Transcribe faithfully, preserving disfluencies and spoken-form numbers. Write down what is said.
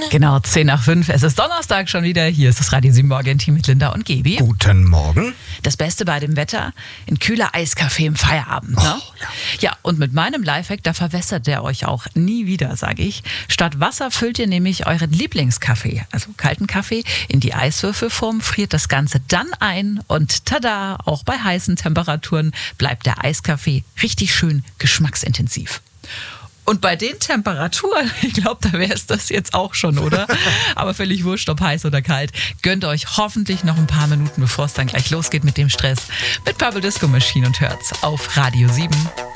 Genau, zehn nach fünf. Es ist Donnerstag schon wieder. Hier ist das Radio sieben Morgen-Team mit Linda und Gebi. Guten Morgen. Das Beste bei dem Wetter, ein kühler Eiskaffee im Feierabend. Ne? Oh, ja. ja, und mit meinem Lifehack, da verwässert der euch auch nie wieder, sage ich. Statt Wasser füllt ihr nämlich euren Lieblingskaffee, also kalten Kaffee, in die Eiswürfelform, friert das Ganze dann ein und tada, auch bei heißen Temperaturen bleibt der Eiskaffee richtig schön geschmacksintensiv. Und bei den Temperaturen, ich glaube, da wäre es das jetzt auch schon, oder? Aber völlig wurscht, ob heiß oder kalt. Gönnt euch hoffentlich noch ein paar Minuten, bevor es dann gleich losgeht mit dem Stress. Mit Purple Disco Machine und hört's auf Radio sieben.